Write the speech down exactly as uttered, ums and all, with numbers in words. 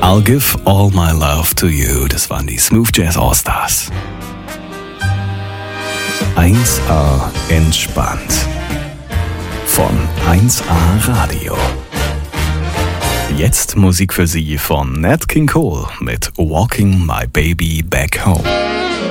I'll give all my love to you. Das waren die Smooth Jazz All-Stars. eins A entspannt. Von eins A Radio. Jetzt Musik für Sie von Nat King Cole mit Walking My Baby Back Home.